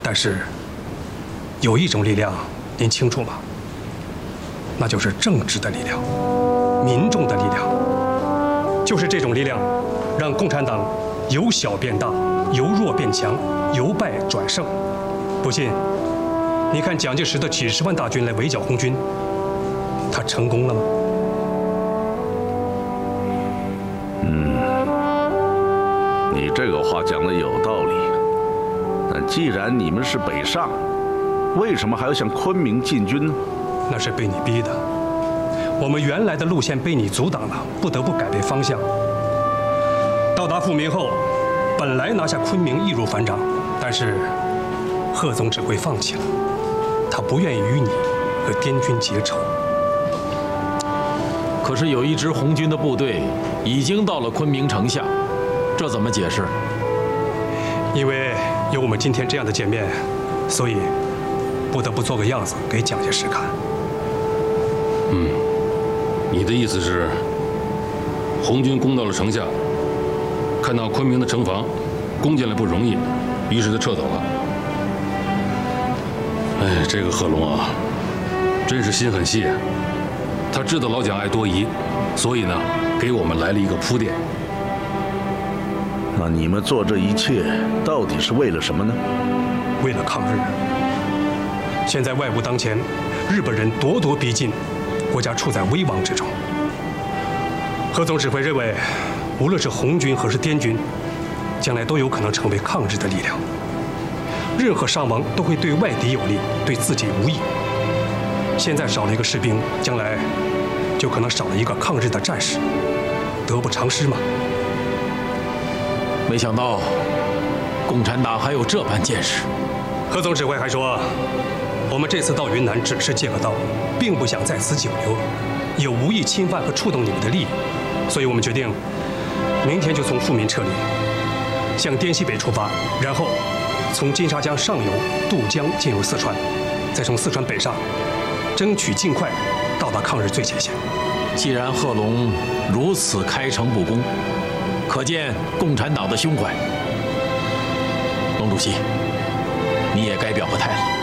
但是，有一种力量，您清楚吗？那就是政治的力量，民众的力量。就是这种力量，让共产党由小变大，由弱变强，由败转胜。不信，你看蒋介石的几10万大军来围剿红军，他成功了吗？ 你这个话讲的有道理。但既然你们是北上，为什么还要向昆明进军呢？ 那是被你逼的。我们原来的路线被你阻挡了，不得不改变方向。到达富民后，本来拿下昆明易如反掌，但是贺总指挥放弃了，他不愿意与你和滇军结仇。 可是有一支红军的部队已经到了昆明城下，这怎么解释？ 因为有我们今天这样的见面，所以不得不做个样子给蒋介石看。 你的意思是，红军攻到了城下，看到昆明的城防攻进来不容易，于是就撤走了。哎，这个贺龙啊，真是心很细啊。他知道老蒋爱多疑，所以呢，给我们来了一个铺垫。 那你们做这一切到底是为了什么呢？ 为了抗日。现在外务当前，日本人咄咄逼近，国家处在危亡之中。贺总指挥认为，无论是红军还是滇军，将来都有可能成为抗日的力量。任何伤亡都会对外敌有利，对自己无益。现在少了一个士兵，将来就可能少了一个抗日的战士，得不偿失嘛。 没想到，共产党还有这般见识。 贺总指挥还说，我们这次到云南只是借个道，并不想在此久留，也无意侵犯和触动你们的利益，所以我们决定明天就从富民撤离，向滇西北出发，然后从金沙江上游渡江进入四川，再从四川北上，争取尽快到达抗日最前线。 既然贺龙如此开诚布公，可见共产党的胸怀。龙主席，你也该表个态了。